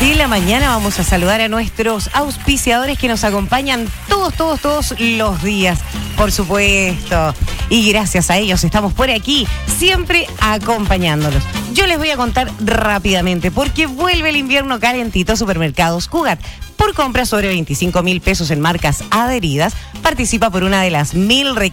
de la mañana vamos a saludar a nuestros auspiciadores que nos acompañan todos los días, por supuesto. Y gracias a ellos estamos por aquí, siempre acompañándolos. Yo les voy a contar rápidamente, porque vuelve el invierno calentito. Supermercados Cugat. Por compras sobre 25.000 pesos en marcas adheridas, participa por una de las 1.000